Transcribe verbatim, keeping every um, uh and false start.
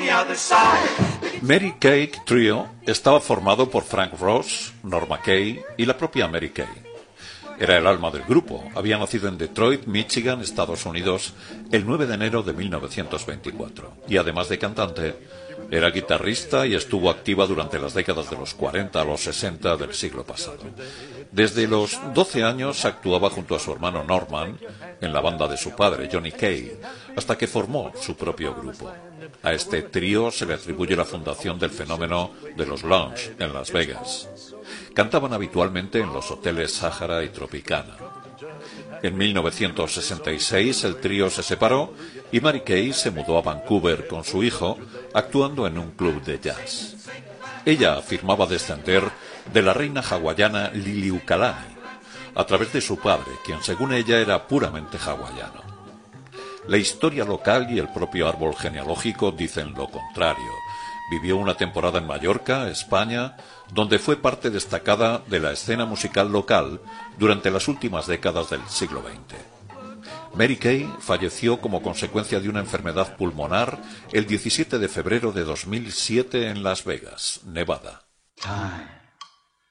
Mary Kay Trio estaba formado por Frank Ross, Norma Kay y la propia Mary Kay. Era el alma del grupo. Había nacido en Detroit, Michigan, Estados Unidos, el nueve de enero de mil novecientos veinticuatro. Y además de cantante, era guitarrista y estuvo activa durante las décadas de los cuarenta a los sesenta del siglo pasado. Desde los doce años actuaba junto a su hermano Norman en la banda de su padre, Johnny Kay, hasta que formó su propio grupo. A este trío se le atribuye la fundación del fenómeno de los lounge en Las Vegas. Cantaban habitualmente en los hoteles Sahara y Tropicana. En mil novecientos sesenta y seis el trío se separó y Mary Kay se mudó a Vancouver con su hijo, actuando en un club de jazz. Ella afirmaba descender de la reina hawaiana Liliuokalani, a través de su padre, quien según ella era puramente hawaiano. La historia local y el propio árbol genealógico dicen lo contrario. Vivió una temporada en Mallorca, España, donde fue parte destacada de la escena musical local durante las últimas décadas del siglo veinte. Mary Kay falleció como consecuencia de una enfermedad pulmonar el diecisiete de febrero de dos mil siete en Las Vegas, Nevada. Time.